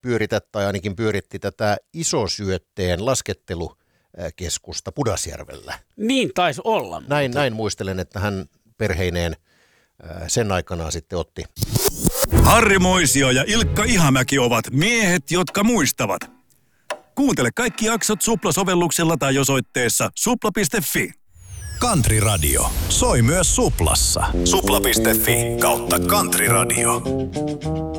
pyöritä tai ainakin pyöritti tätä isosyötteen laskettelukeskusta Pudasjärvellä. Niin taisi olla. Näin muistelen, että hän perheineen sen aikanaan sitten otti. Harri Moisio ja Ilkka Ihamäki ovat miehet, jotka muistavat. Kuuntele kaikki jaksot Supla-sovelluksella tai osoitteessa supla.fi. Country Radio. Soi myös Suplassa. Supla.fi/Country Radio.